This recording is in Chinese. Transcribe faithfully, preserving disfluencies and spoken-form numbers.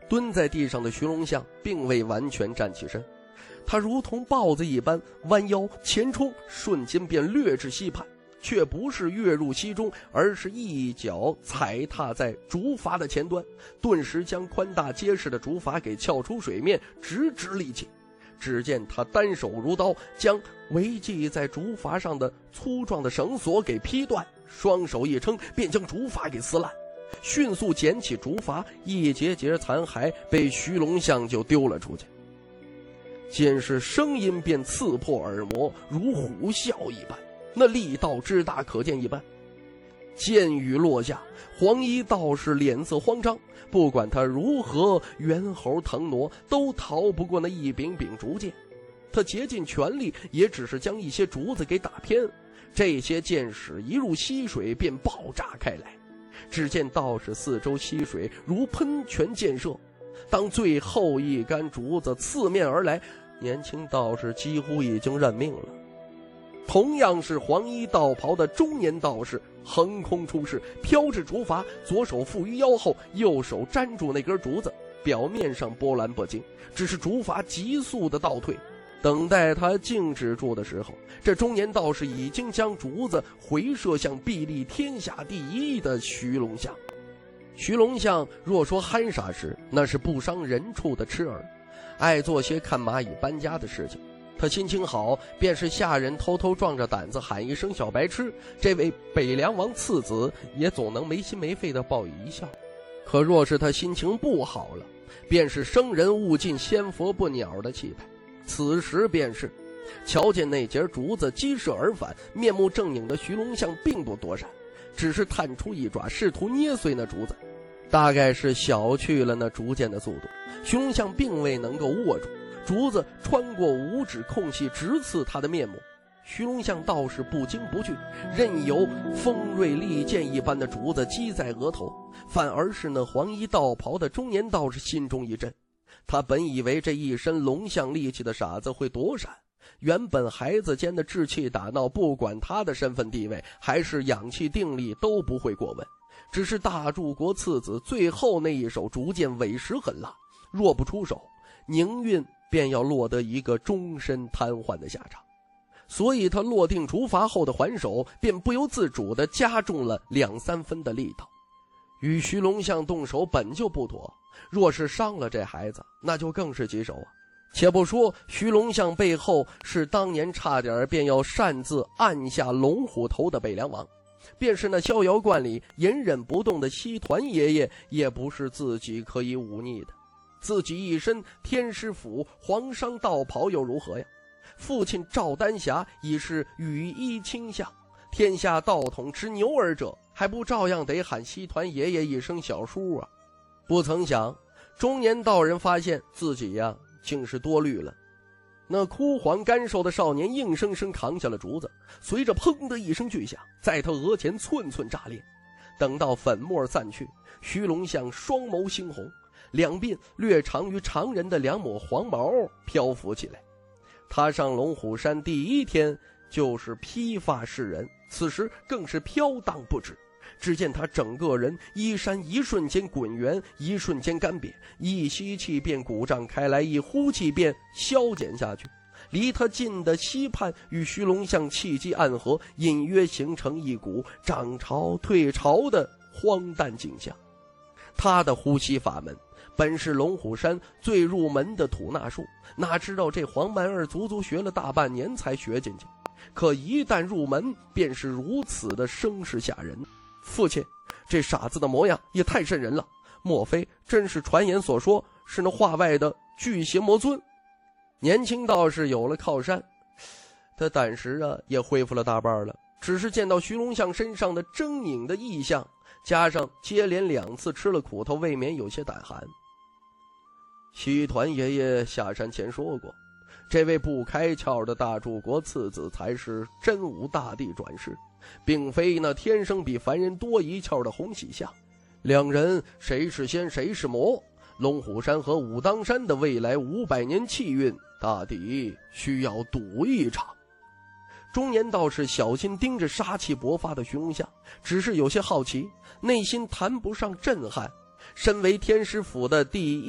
蹲在地上的徐龙相并未完全站起身，他如同豹子一般弯腰前冲，瞬间便掠至溪畔，却不是跃入溪中，而是一脚踩踏在竹筏的前端，顿时将宽大结实的竹筏给撬出水面，直直立起。只见他单手如刀，将围系在竹筏上的粗壮的绳索给劈断，双手一撑，便将竹筏给撕烂，迅速捡起竹筏，一节节残骸被徐龙相就丢了出去。见是声音便刺破耳膜，如虎啸一般，那力道之大可见一斑。剑雨落下，黄衣道士脸色慌张，不管他如何猿猴腾挪，都逃不过那一柄柄竹剑。他竭尽全力，也只是将一些竹子给打偏，这些箭矢一入溪水便爆炸开来。只见道士四周溪水如喷泉溅射，当最后一杆竹子刺面而来，年轻道士几乎已经认命了。同样是黄衣道袍的中年道士横空出世，飘至竹筏，左手负于腰后，右手粘住那根竹子，表面上波澜不惊，只是竹筏急速的倒退。等待他静止住的时候，这中年道士已经将竹子回射向臂力天下第一的徐龙相。徐龙相若说憨傻时，那是不伤人处的痴儿，爱做些看蚂蚁搬家的事情。他心情好，便是下人偷偷壮着胆子喊一声小白痴，这位北凉王次子也总能没心没肺地报以一笑。可若是他心情不好了，便是生人勿近，仙佛不鸟的气派。此时便是瞧见那截竹子激射而返，面目狰狞的徐龙相并不躲闪，只是探出一爪，试图捏碎那竹子，大概是小觑了那竹剑的速度，徐龙相并未能够握住，竹子穿过五指空隙，直刺他的面目。徐龙相倒是不惊不惧，任由锋锐利剑一般的竹子击在额头，反而是那黄衣道袍的中年道士心中一震。他本以为这一身龙象力气的傻子会躲闪，原本孩子间的志气打闹，不管他的身份地位还是养气定力都不会过问，只是大柱国次子最后那一手竹剑委实狠辣，若不出手，宁运便要落得一个终身瘫痪的下场。所以他落定竹筏后的还手便不由自主地加重了两三分的力道。与徐龙相动手本就不妥，若是伤了这孩子，那就更是棘手啊。且不说徐龙相背后是当年差点便要擅自按下龙虎头的北凉王，便是那逍遥观里隐忍不动的西团爷爷，也不是自己可以忤逆的。自己一身天师府黄裳道袍又如何呀？父亲赵丹霞已是羽衣倾向，天下道统之牛耳者，还不照样得喊西团爷爷一声小叔啊？不曾想中年道人发现自己呀竟是多虑了。那枯黄干瘦的少年硬生生扛下了竹子，随着砰的一声巨响，在他额前寸寸炸裂。等到粉末散去，徐龙相双眸猩红，两鬓略长于常人的两抹黄毛漂浮起来。他上龙虎山第一天就是披发示人，此时更是飘荡不止。只见他整个人衣衫一瞬间滚圆，一瞬间干瘪，一吸气便鼓胀开来，一呼气便消减下去。离他近的溪畔与徐龙相气机暗合，隐约形成一股涨潮退潮的荒诞景象。他的呼吸法门本是龙虎山最入门的吐纳术，哪知道这黄蛮儿足足学了大半年才学进去，可一旦入门便是如此的声势吓人。父亲，这傻子的模样也太瘆人了，莫非真是传言所说是那画外的巨邪魔尊？年轻道士有了靠山，他胆识啊也恢复了大半了，只是见到徐龙相身上的狰狞的异象，加上接连两次吃了苦头，未免有些胆寒。西团爷爷下山前说过，这位不开窍的大柱国次子才是真武大帝转世，并非那天生比凡人多一窍的洪喜相。两人谁是仙谁是魔，龙虎山和武当山的未来五百年气运，大抵需要赌一场。中年道士小心盯着杀气勃发的徐龙相，只是有些好奇，内心谈不上震撼。身为天师府的第一